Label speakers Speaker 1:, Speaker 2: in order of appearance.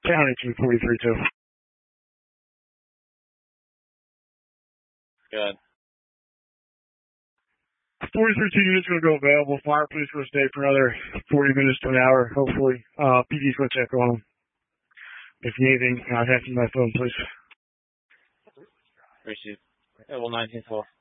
Speaker 1: County 243-2.
Speaker 2: Good.
Speaker 1: 43-2 unit's going to go available. Fire police going to stay for another 40 minutes to an hour, hopefully. PD's going to check on them. If you need anything, have my phone, please.
Speaker 2: Appreciate it. Level 19-4.